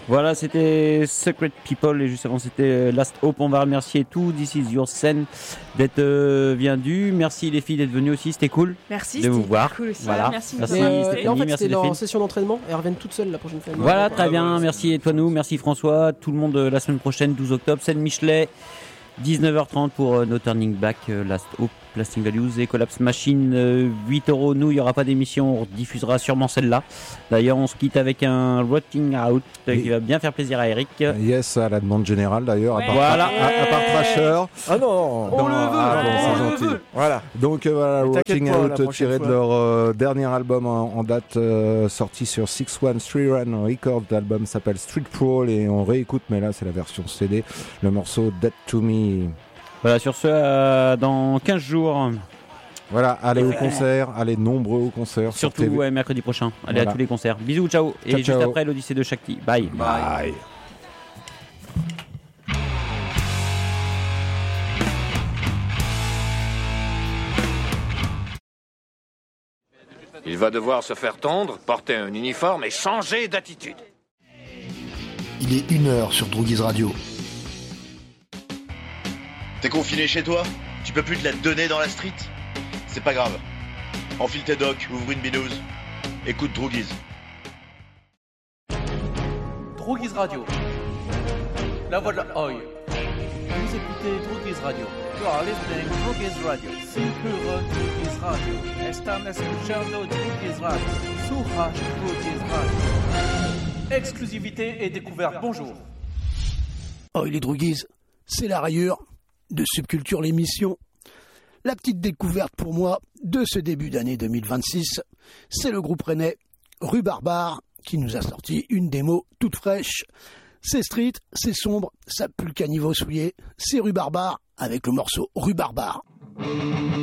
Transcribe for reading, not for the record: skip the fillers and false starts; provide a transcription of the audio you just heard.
Voilà, c'était Secret People et juste avant c'était Last Hope. On va remercier tout This Is Your Scène d'être viendus. Merci les filles d'être venues aussi, c'était cool. Merci de vous voir. Cool aussi. Voilà. Merci. Merci Et en fait, merci c'était les filles. en session d'entraînement. Elles reviennent toutes seules la prochaine fois. Voilà, très bien. Merci Étoinou, merci François. Tout le monde la semaine prochaine, 12 octobre, scène Michelet. 19h30 pour No Turning Back, Last Hope, Lasting Values et Collapse Machine. 8€. Nous, il n'y aura pas d'émission. On diffusera sûrement celle-là. D'ailleurs, on se quitte avec un Rotting Out qui va bien faire plaisir à Eric. Yes, à la demande générale d'ailleurs. Ouais. Voilà. À part Thrasher. Ah non, On le veut, c'est on le gentil. veut. voilà. Donc voilà, Mais t'inquiète Rotting pas, la Out prochaine tiré de fois. leur dernier album en date, sorti sur 613 Run Records. L'album s'appelle Street Brawl et on réécoute, mais là c'est la version CD, le morceau Dead to Me. Voilà, sur ce, dans 15 jours. Voilà, allez au concert, allez nombreux au concert. Surtout sortez- ouais, mercredi prochain. Allez Voilà. à tous les concerts. Bisous, ciao. Et Ciao, juste ciao. après, l'Odyssée de Shakti. Bye. Bye. Il va devoir se faire tondre, porter un uniforme et changer d'attitude. Il est 1h sur Droogies Radio. T'es confiné chez toi? Tu peux plus te la donner dans la street? C'est pas grave. Enfile tes docks, ouvre une binouse. Écoute Droogies. Droogies Radio. La voix de la Oi. Vous écoutez Droogies Radio. You are listening to Droogies Radio. Simpuro Droogies Radio. Están escuchando Droogies Radio. Suraj Droogies Radio. Exclusivité et découverte. Bonjour. Oh, les Droogies, c'est la rayure de Subculture l'émission. La petite découverte pour moi de ce début d'année 2026, c'est le groupe rennais Rue Barbare qui nous a sorti une démo toute fraîche. C'est street, c'est sombre, ça pue le caniveau souillé. C'est Rue Barbare avec le morceau Rue Barbare.